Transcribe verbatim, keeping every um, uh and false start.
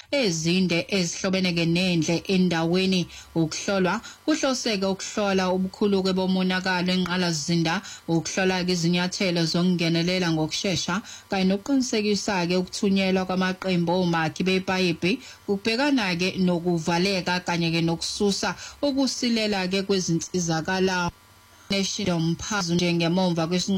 ezinde ezihlobene nendle endaweni ukuhlolwa kuhloseke ukuhlola ubukhulu bomonakalo enqalazizinda ukuhlola izinyathelo zokungenelela ngokusheshsha kanye nokuqinisekisa ke ukuthunyelwa kwamaqembu omakhi bepayipi ukubhekana ke nokuvaleka kanye ke nokususa ukusilela ke kwezinsizakalo National Mphazu njengemomva kwesinqumo